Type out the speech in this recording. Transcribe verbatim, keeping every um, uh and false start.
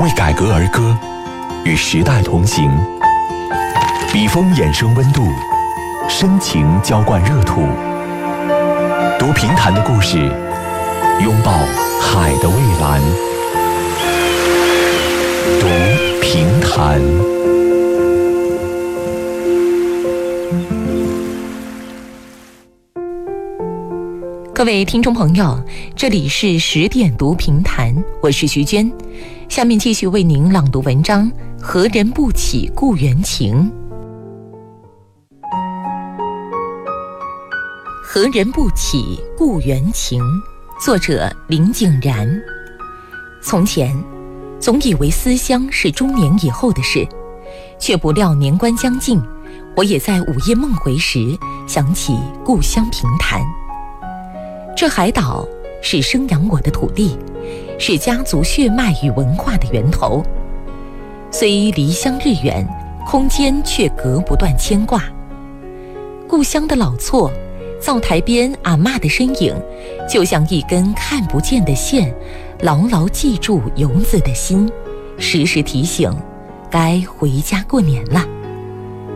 为改革而歌，与时代同行。笔锋衍生温度，深情浇灌热土。读评弹的故事，拥抱海的蔚蓝。读评弹。 各位听众朋友，这里是十点读评弹，我是徐娟。下面继续为您朗读文章《何人不起故园情》。何人不起故园情，作者林景然。从前总以为思乡是中年以后的事，却不料年关将近，我也在午夜梦回时想起故乡评弹。这海岛是生养我的土地，是家族血脉与文化的源头。虽离乡日远，空间却隔不断牵挂。故乡的老厝，灶台边阿嬷的身影，就像一根看不见的线，牢牢记住游子的心，时时提醒该回家过年了。